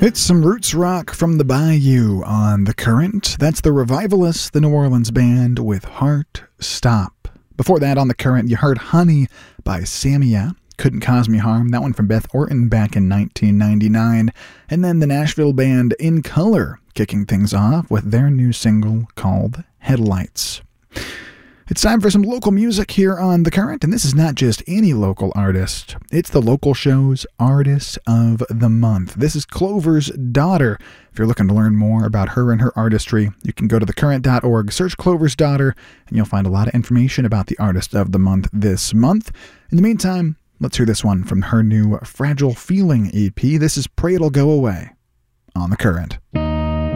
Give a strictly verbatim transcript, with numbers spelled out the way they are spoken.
It's some roots rock from the Bayou on The Current. That's the Revivalists, the New Orleans band, with Heart Stop. Before that, on The Current, you heard Honey by Samia. Couldn't Cause Me Harm, that one from Beth Orton back in nineteen ninety-nine. And then the Nashville band In Color kicking things off with their new single called Headlights. It's time for some local music here on The Current, and this is not just any local artist. It's the local show's Artist of the Month. This is Clover's Daughter. If you're looking to learn more about her and her artistry, you can go to the current dot org, search Clover's Daughter, and you'll find a lot of information about the Artist of the Month this month. In the meantime, let's hear this one from her new Fragile Feeling E P. This is Pray It'll Go Away on The Current.